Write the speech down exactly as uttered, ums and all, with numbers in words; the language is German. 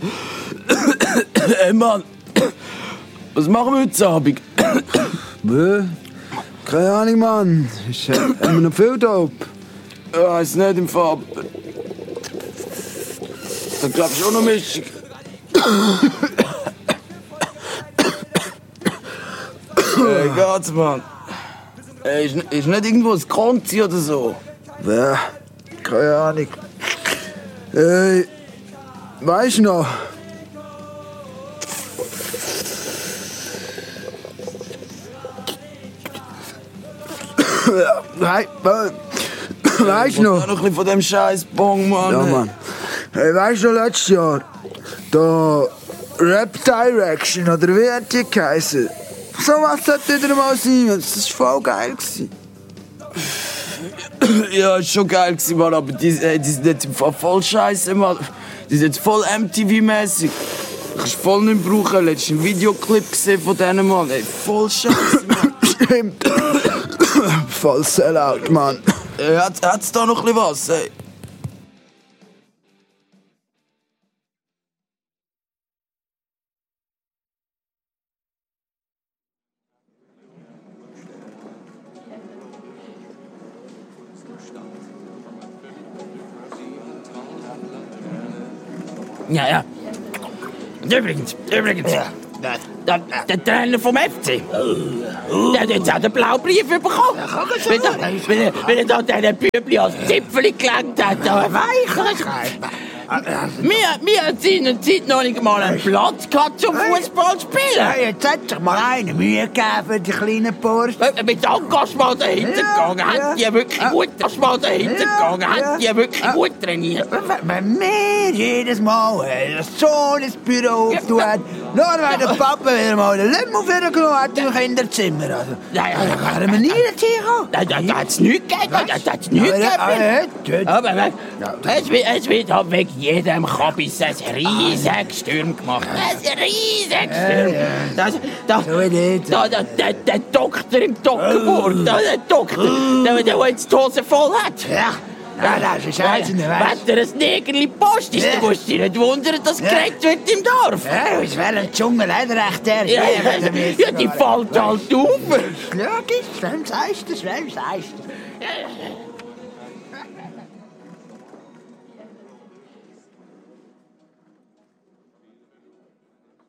Hey Mann, was machen wir heute Abend? Bö? Keine Ahnung, Mann. Ist, äh, haben wir noch viel Dope? Ja, ist nicht im Fall. Da glaub ich auch noch Mischung. Hey, geht's, Mann? Hey, ist, ist nicht irgendwo ein Konzi oder so? Bö? Keine Ahnung. Hey, weißt du noch? Hey, weißt du noch? noch ein bisschen von dem scheiß Bong, Mann. Ja, Mann. Hey, weißt du noch, letztes Jahr? Da Rap Direction, oder wie hat die geheißen? So was sollte wieder mal sein. Das war voll geil. Ja, ist schon geil gewesen, Mann, aber die, ey, die sind jetzt im Fall voll scheiße, Mann. Die sind jetzt voll M T V-mäßig. Kannst voll nicht brauchen. Letztens einen Videoclip gesehen von denen, Mann. Ey, voll scheiße, Mann. Stimmt. Voll Sellout, Mann. Äh, hat, hat's da noch ein bisschen was, ey? Ja, ja. Und übrigens, übrigens. Ja. Der, der Trainer vom F C. Der hat jetzt auch den Blaubrief bekommen. Ja, wenn, er, wenn, er, wenn er da diesen Bübli als Zipfel gelangt hat, da weich. Wir, wir haben seiner Zeit noch nicht mal einen Platz gehabt zum Fußball spielen. Ja, jetzt hat sich mal eine Mühe gegeben für die kleinen Burschen. Mit Engagement dahinter gegangen, Ja, hat die wirklich gut Engagement dahinter gegangen, hat die wirklich gut trainiert. Wenn wir jedes Mal äh, so ein Büro aufgetan haben, nur wenn der Papa wieder mal den Lemmel vorgenommen hat im Kinderzimmer. Also, Ja, ja, ja. wären wir nie dahin gekommen. Da, da, da hat es nichts gegeben, da, da hat es nichts gegeben. Aber we- es, wird- es wird halt wegen jedem Kabis ein riesiges Sturm gemacht. Ein riesiges Sturm. Das, da, So nicht. da, da, der, der Doktor im Dockerburg, da, der Doktor, der, der jetzt die Hose voll hat. Ja, ja, das ist scheiße, ne, weißt Wenn er ein Negerli Post ist, dann musst du dich nicht wundern, dass geredet wird im Dorf. ja, es wäre ein Dschungel, leider recht der. Ja, ja, ja, die fällt halt auf. Logisch, wem sagst du das, wem sagst du das?